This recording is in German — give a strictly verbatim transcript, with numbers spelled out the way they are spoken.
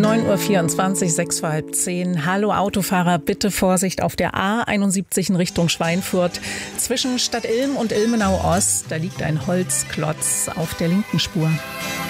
neun Uhr vierundzwanzig, sechs vor halb zehn. Hallo Autofahrer, bitte Vorsicht auf der A einundsiebzig in Richtung Schweinfurt. Zwischen Stadt Ilm und Ilmenau Ost, da liegt ein Holzklotz auf der linken Spur.